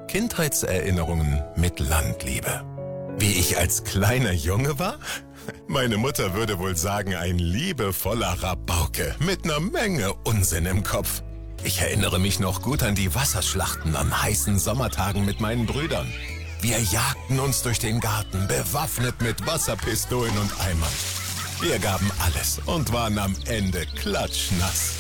Kindheitserinnerungen mit Landliebe. Wie ich als kleiner Junge war? Meine Mutter würde wohl sagen, ein liebevoller Rabauke mit einer Menge Unsinn im Kopf. Ich erinnere mich noch gut an die Wasserschlachten an heißen Sommertagen mit meinen Brüdern. Wir jagten uns durch den Garten, bewaffnet mit Wasserpistolen und Eimern. Wir gaben alles und waren am Ende klatschnass.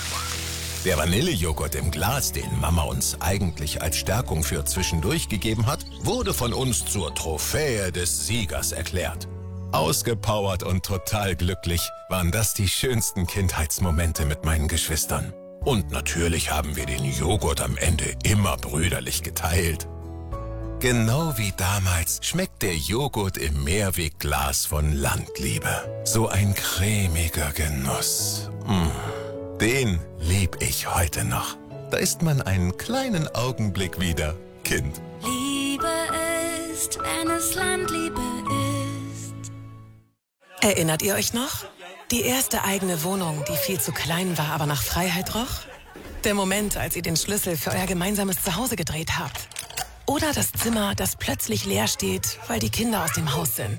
Der Vanillejoghurt im Glas, den Mama uns eigentlich als Stärkung für zwischendurch gegeben hat, wurde von uns zur Trophäe des Siegers erklärt. Ausgepowert und total glücklich waren das die schönsten Kindheitsmomente mit meinen Geschwistern. Und natürlich haben wir den Joghurt am Ende immer brüderlich geteilt. Genau wie damals schmeckt der Joghurt im Mehrwegglas von Landliebe. So ein cremiger Genuss. Den lieb ich heute noch. Da ist man einen kleinen Augenblick wieder Kind. Liebe ist, wenn es Landliebe ist. Erinnert ihr euch noch? Die erste eigene Wohnung, die viel zu klein war, aber nach Freiheit roch? Der Moment, als ihr den Schlüssel für euer gemeinsames Zuhause gedreht habt? Oder das Zimmer, das plötzlich leer steht, weil die Kinder aus dem Haus sind?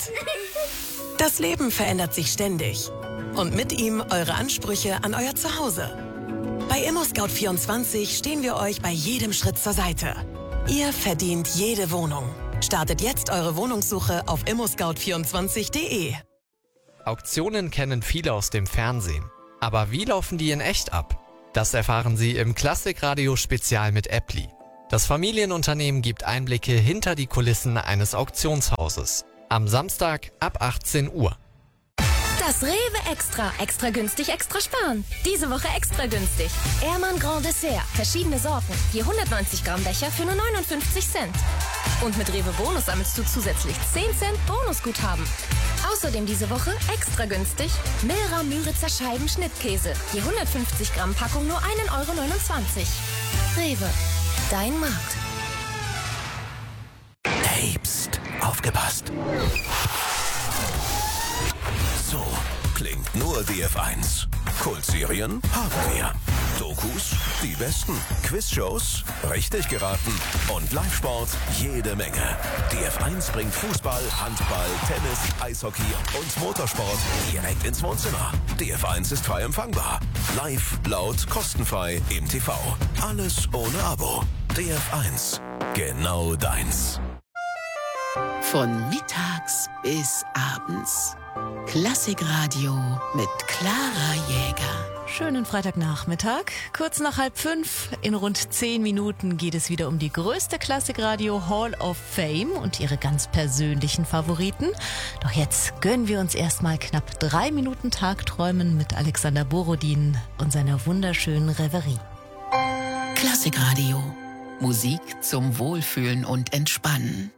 Das Leben verändert sich ständig. Und mit ihm eure Ansprüche an euer Zuhause. Bei ImmoScout24 stehen wir euch bei jedem Schritt zur Seite. Ihr verdient jede Wohnung. Startet jetzt eure Wohnungssuche auf immoscout24.de. Auktionen kennen viele aus dem Fernsehen. Aber wie laufen die in echt ab? Das erfahren Sie im Klassikradio-Spezial mit Appli. Das Familienunternehmen gibt Einblicke hinter die Kulissen eines Auktionshauses. Am Samstag ab 18 Uhr. Das Rewe Extra. Extra günstig, extra sparen. Diese Woche extra günstig. Ehrmann Grand Dessert. Verschiedene Sorten. Je 190 Gramm Becher für nur 59 Cent. Und mit Rewe Bonus sammelst du zusätzlich 10 Cent Bonusguthaben. Außerdem diese Woche extra günstig Milra Müritzer Scheiben Schnittkäse. Je 150 Gramm Packung nur 1,29 €. Rewe. Dein Markt. Hey, pst, aufgepasst. So klingt nur DF1. Kultserien haben wir. Dokus, die besten. Quizshows, richtig geraten. Und Live-Sport, jede Menge. DF1 bringt Fußball, Handball, Tennis, Eishockey und Motorsport direkt ins Wohnzimmer. DF1 ist frei empfangbar. Live, laut, kostenfrei im TV. Alles ohne Abo. DF1. Genau deins. Von mittags bis abends. Klassikradio mit Clara Jäger. Schönen Freitagnachmittag, kurz nach 4:30. In rund 10 Minuten geht es wieder um die größte Klassikradio Hall of Fame und ihre ganz persönlichen Favoriten. Doch jetzt gönnen wir uns erstmal knapp 3 Minuten Tagträumen mit Alexander Borodin und seiner wunderschönen Reverie. Klassikradio. Musik zum Wohlfühlen und Entspannen.